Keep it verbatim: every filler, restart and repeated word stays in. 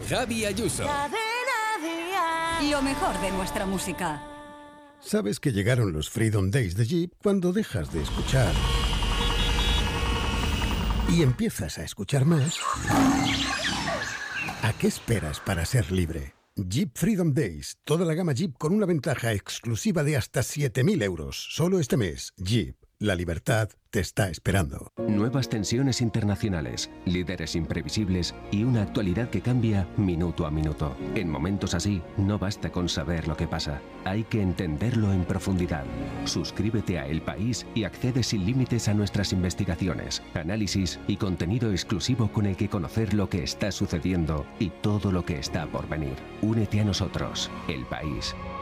Javi Ayuso. Lo mejor de nuestra música. Sabes que llegaron los Freedom Days de Jeep cuando dejas de escuchar y empiezas a escuchar más. ¿A qué esperas para ser libre? Jeep Freedom Days. Toda la gama Jeep con una ventaja exclusiva de hasta siete mil euros. Solo este mes. Jeep. La libertad te está esperando. Nuevas tensiones internacionales, líderes imprevisibles y una actualidad que cambia minuto a minuto. En momentos así, no basta con saber lo que pasa. Hay que entenderlo en profundidad. Suscríbete a El País y accede sin límites a nuestras investigaciones, análisis y contenido exclusivo con el que conocer lo que está sucediendo y todo lo que está por venir. Únete a nosotros. El País.